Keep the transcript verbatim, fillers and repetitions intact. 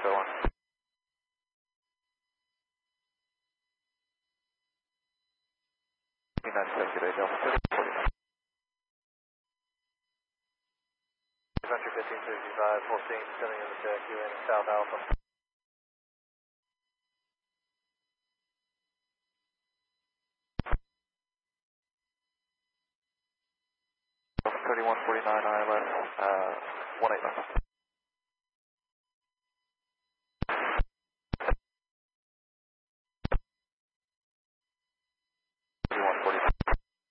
Echo one. nine seven zero eight Alpha forty-nine. Venture fifteen sixty-five, fourteen, coming in to Q N South Alpha. thirty-one forty-nine I L S, uh, one eight left.